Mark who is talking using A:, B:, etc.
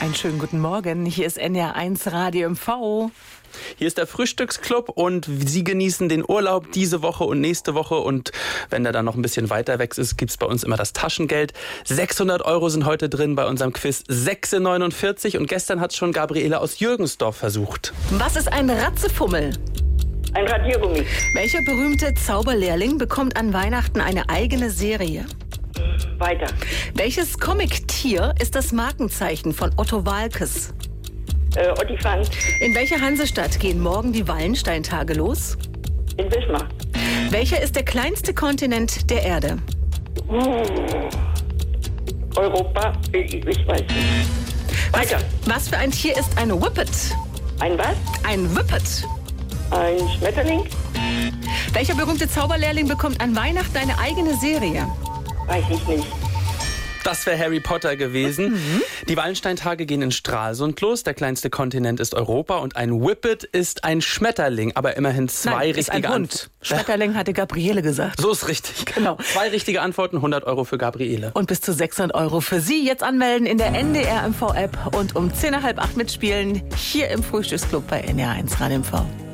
A: Einen schönen guten Morgen. Hier ist NDR1 Radio MV.
B: Hier ist der Frühstücksclub und Sie genießen den Urlaub diese Woche und nächste Woche. Und wenn der dann noch ein bisschen weiter weg ist, gibt es bei uns immer das Taschengeld. 600 € sind heute drin bei unserem Quiz 6,49. Und gestern hat es schon Gabriele aus Jürgensdorf versucht.
A: Was ist ein Ratzefummel?
C: Ein Radiergummi.
A: Welcher berühmte Zauberlehrling bekommt an Weihnachten eine eigene Serie?
C: Weiter.
A: Welches Comic-Tier ist das Markenzeichen von Otto Waalkes?
C: Ottifant.
A: In welcher Hansestadt gehen morgen die Wallensteintage los?
C: In Wismar.
A: Welcher ist der kleinste Kontinent der Erde?
C: Europa. Ich weiß nicht. Weiter.
A: Was für ein Tier ist ein Whippet?
C: Ein was?
A: Ein Whippet.
C: Ein Schmetterling?
A: Welcher berühmte Zauberlehrling bekommt an Weihnachten eine eigene Serie?
C: Weiß ich nicht.
B: Das wäre Harry Potter gewesen. Die Wallensteintage gehen in Stralsund los. Der kleinste Kontinent ist Europa und ein Whippet ist ein Schmetterling. Aber immerhin zwei
A: Ist ein
B: richtige
A: Hund. Schmetterling hatte Gabriele gesagt.
B: So ist richtig.
A: Genau.
B: 2 richtige Antworten, 100 € für Gabriele.
A: Und bis zu 600 € für Sie. Jetzt anmelden in der NDR MV App und um 7:50 mitspielen hier im Frühstücksclub bei NDR1 Radio MV.